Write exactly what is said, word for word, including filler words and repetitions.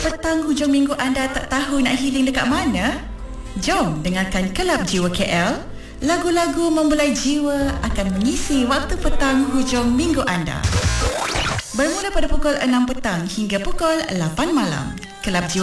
Petang hujung minggu anda tak tahu nak healing dekat mana? Jom dengarkan Kelab Jiwa K L. Lagu-lagu membelai jiwa akan mengisi waktu petang hujung minggu anda. Bermula pada pukul enam petang hingga pukul lapan malam. Kelab Jiwa